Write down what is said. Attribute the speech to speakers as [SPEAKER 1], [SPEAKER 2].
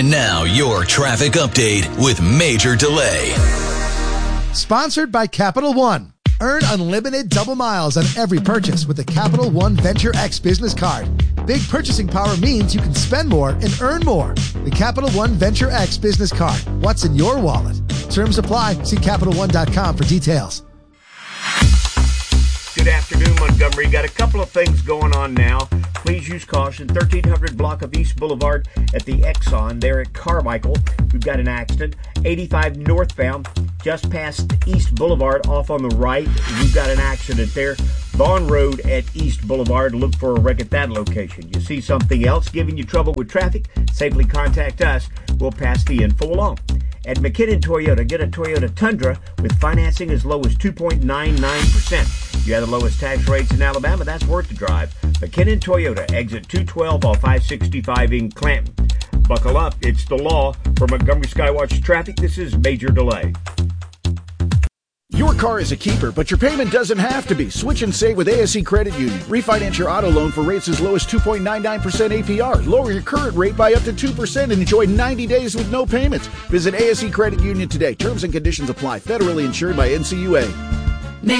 [SPEAKER 1] And now your traffic update with Major Delay.
[SPEAKER 2] Sponsored by Capital One. Earn unlimited double miles on every purchase with the Capital One Venture X business card. Big purchasing power means you can spend more and earn more. The Capital One Venture X business card. What's in your wallet? Terms apply. See CapitalOne.com for details.
[SPEAKER 3] Good afternoon, Montgomery. Got a couple of things going on now. Please use caution. 1300 block of East Boulevard at the Exxon there at Carmichael. We've got an accident. 85 northbound, just past East Boulevard off on the right. We've got an accident there. Vaughn Road at East Boulevard. Look for a wreck at that location. You see something else giving you trouble with traffic? Safely contact us. We'll pass the info along. At McKinnon Toyota, get a Toyota Tundra with financing as low as 2.99%. You have the lowest tax rates in Alabama. That's worth the drive. McKinnon Toyota, exit 212 off 565 in Clanton. Buckle up. It's the law. For Montgomery Skywatch Traffic, this is Major Delay.
[SPEAKER 4] Your car is a keeper, but your payment doesn't have to be. Switch and save with ASE Credit Union. Refinance your auto loan for rates as low as 2.99% APR. Lower your current rate by up to 2% and enjoy 90 days with no payments. Visit ASE Credit Union today. Terms and conditions apply. Federally insured by NCUA.